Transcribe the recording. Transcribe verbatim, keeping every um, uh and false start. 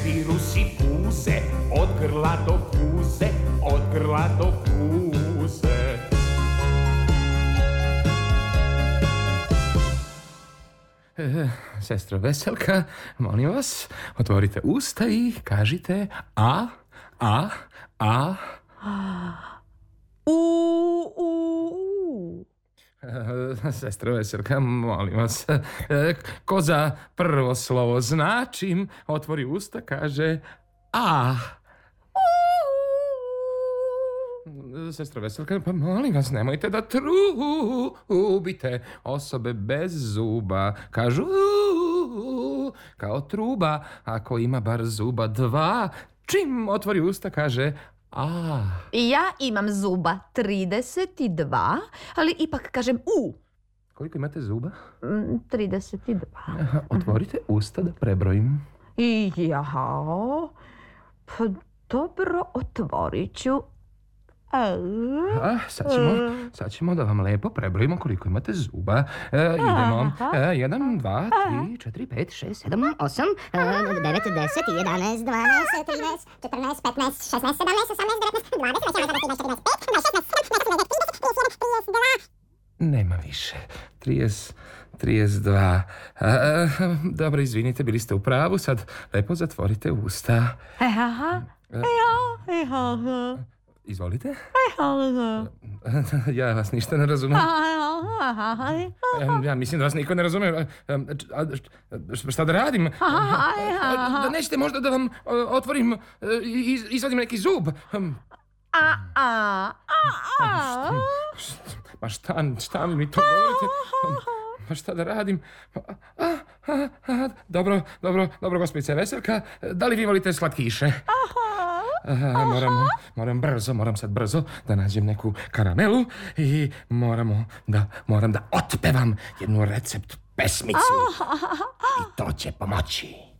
virusi puze, od grla do puze, od grla do puze. E, sestro Veselka, molim vas, otvorite usta i kažite a, a, a. U, u, u. E, sestro Veselka, molim vas, e, ko za prvo slovo značim, otvori usta, kaže a. Sestro Veselka, pa molim vas, nemojte da trubite. Osobe bez zuba kažu kao truba, ako ima bar zuba dva. Čim otvori usta, kaže a. Ja imam zuba trideset dva, ali ipak kažem u. Koliko imate zuba? trideset dva. Otvorite usta da prebrojim. I ja, pa dobro, otvorit ću. A, sad, ćemo, sad ćemo da vam lepo prebrojimo koliko imate zuba. E, idemo. E, jedan, dva, tri, četiri, pet, šest, sedam, osam, devet, deset, jedanaest, dvanaest, trinaest, četrnaest, petnaest, šesnaest, sedamnaest, osamnaest, devetnaest, dvadeset, dvadeset, nema više. trideset, trideset dva. A, a, dobro, izvinite, bili ste u pravu. Sad lepo zatvorite usta. Aha, ja, ja, Izvolite. Ja vas ništa ne razumem. Ja mislim da vas niko ne razume. Šta da radim? Da nećete možda da vam otvorim i izvadim neki zub? A, a, a, Ma šta, šta mi to govorite? Pa šta da radim? A, a, a, dobro, dobro, dobro, gospođice Veselka. Da li vi volite slatkiše? Aha, moram, moram brzo, moram sad brzo da nađem neku karamelu i moramo da, moram da otpevam jednu recept pesmicu. I to će pomoći.